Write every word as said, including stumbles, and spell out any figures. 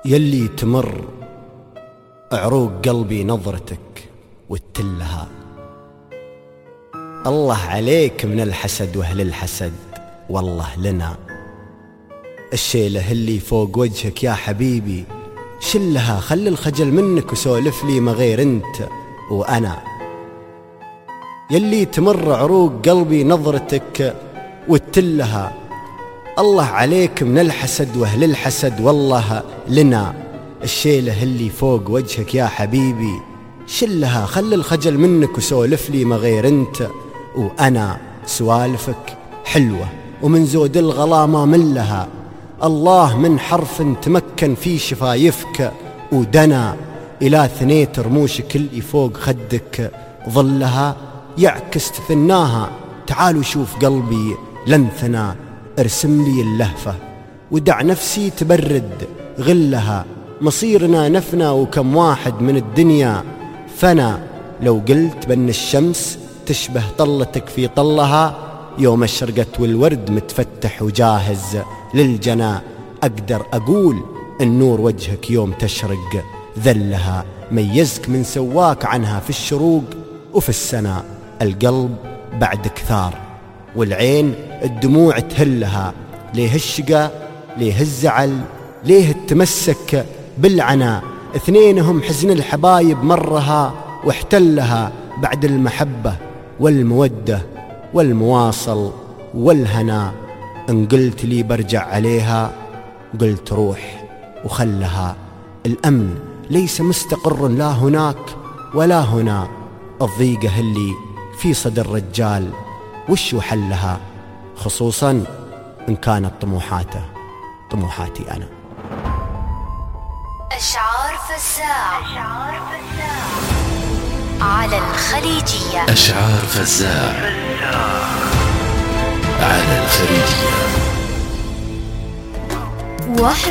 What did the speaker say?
يلي تمر عروق قلبي نظرتك وتلها، الله عليك من الحسد واهل الحسد والله لنا. الشيله اللي فوق وجهك يا حبيبي شلها، خلي الخجل منك وسولف لي ما غير انت وانا. يلي تمر عروق قلبي نظرتك وتلها، الله عليك من الحسد واهل الحسد والله لنا. الشيله اللي فوق وجهك يا حبيبي شلها، خلي الخجل منك وسولف لي ما غير انت وانا. سوالفك حلوه ومن زود الغلا ما ملها، الله من حرف تمكن في شفايفك ودنا. الى ثنيت رموشك اللي فوق خدك ظلها، يعكس تثناها. تعالوا شوف قلبي لنثنا، ارسم لي اللهفة ودع نفسي تبرد غلها. مصيرنا نفنا وكم واحد من الدنيا فنا. لو قلت بأن الشمس تشبه طلتك في طلها، يوم اشرقت والورد متفتح وجاهز للجنا. أقدر أقول النور وجهك يوم تشرق ذلها، ميزك من سواك عنها في الشروق وفي السنا. القلب بعد كثار والعين الدموع تهلها، ليه الشقا ليه الزعل ليه التمسك بالعنا. اثنينهم حزن الحبايب مرها واحتلها، بعد المحبة والمودة والمواصل والهنا. ان قلت لي برجع عليها قلت روح وخلها. الأمن ليس مستقر لا هناك ولا هنا، الضيقة اللي في صدر الرجال وش حلها، خصوصا إن كانت طموحاته طموحاتي أنا. أشعار فزاع على الخليجية. أشعار فزاع على الخليجية. واحد